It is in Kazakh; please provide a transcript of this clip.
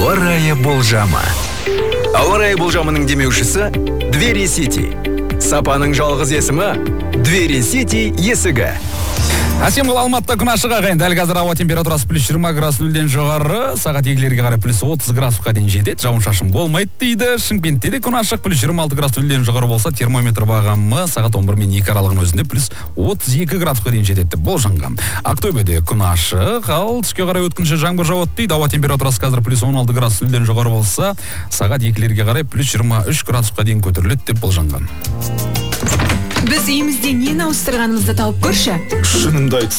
Ауа райы болжамы. Ауа райы болжамының демеушісі Двери Сити. Сапаның жалғыз есімі Двери Сити есігі. Әсем қол Алматыда күн ашық ағайын. Дәл қазір ауа температурасы плюс 20 градус нөлден жоғары, сағат егілерге қарай плюс 30 градусқа дейін жетеді. Жауын шашын болмайды дейді. Шымкентте де күн ашық, плюс 26 градус нөлден жоғары болса, термометр бағамы сағат 11 мен 2 аралығының өзінде плюс 32 градусқа дейін жетеді деп болжанған. Ақтөбеде күн ашық, ал түске қарай өткінші жаңбыр жауады дейді. Ауа температурасы қазір плюс 16 градус нөлден жоғары болса, сағат егілерге қарай плюс 23 градусқа дейін көтеріледі деп болжанған. Біз үйімізде нені ауыстырғанымызды тауып көрші. Шынымды айтсын.